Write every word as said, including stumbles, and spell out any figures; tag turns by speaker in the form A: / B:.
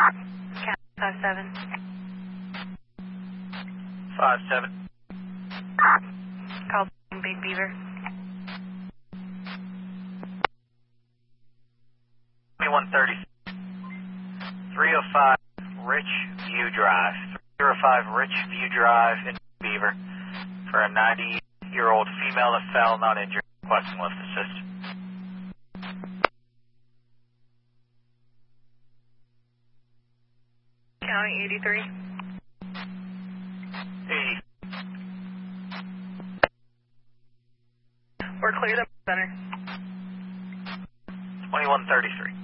A: five seven.
B: five seven.
A: Call Big Beaver.
B: twenty-one thirty. three oh five Rich View Drive. three oh five Rich View Drive in Beaver for a ninety-year-old female that fell, not injured, requesting lift assist.
A: County eighty-three.
B: eighty.
A: We're cleared up center.
B: twenty-one thirty-three.